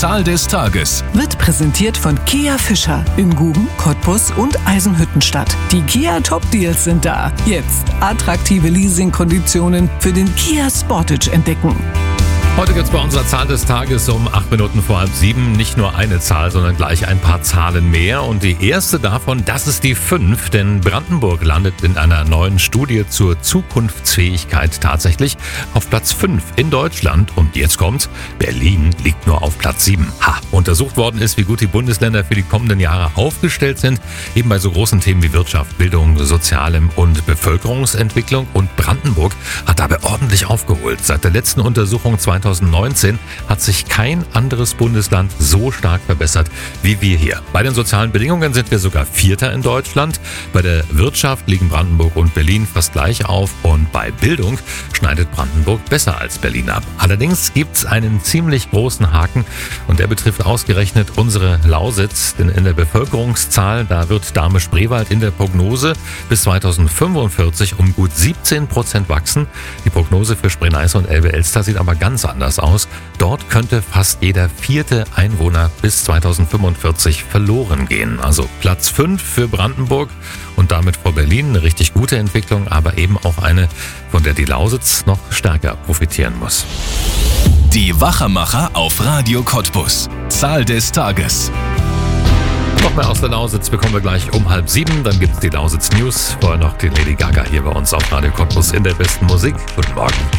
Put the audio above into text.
Zahl des Tages wird präsentiert von Kia Fischer in Guben, Cottbus und Eisenhüttenstadt. Die Kia Top Deals sind da. Jetzt attraktive Leasingkonditionen für den Kia Sportage entdecken. Heute gibt es bei unserer Zahl des Tages um 8 Minuten vor 6:30 nicht nur eine Zahl, sondern gleich ein paar Zahlen mehr. Und die erste davon, das ist die 5, denn Brandenburg landet in einer neuen Studie zur Zukunftsfähigkeit tatsächlich auf Platz 5 in Deutschland. Und jetzt kommt's, Berlin liegt nur auf Platz 7. Untersucht worden ist, wie gut die Bundesländer für die kommenden Jahre aufgestellt sind, eben bei so großen Themen wie Wirtschaft, Bildung, Sozialem und Bevölkerungsentwicklung. Und Brandenburg hat dabei ordentlich aufgeholt. Seit der letzten Untersuchung 2019 hat sich kein anderes Bundesland so stark verbessert wie wir hier. Bei den sozialen Bedingungen sind wir sogar Vierter in Deutschland. Bei der Wirtschaft liegen Brandenburg und Berlin fast gleich auf. Und bei Bildung schneidet Brandenburg besser als Berlin ab. Allerdings gibt es einen ziemlich großen Haken und der betrifft ausgerechnet unsere Lausitz. Denn in der Bevölkerungszahl, da wird Dahme-Spreewald in der Prognose bis 2045 um gut 17% wachsen. Die Prognose für Spree-Neiße und Elbe-Elster sieht aber ganz anders aus. Dort könnte fast jeder 4. Einwohner bis 2045 verloren gehen. Also Platz 5 für Brandenburg und damit vor Berlin. Eine richtig gute Entwicklung, aber eben auch eine, von der die Lausitz noch stärker profitieren muss. Die Wachemacher auf Radio Cottbus. Zahl des Tages. Noch mehr aus der Lausitz bekommen wir gleich um 6:30. Dann gibt es die Lausitz News. Vorher noch die Lady Gaga hier bei uns auf Radio Cottbus in der besten Musik. Guten Morgen.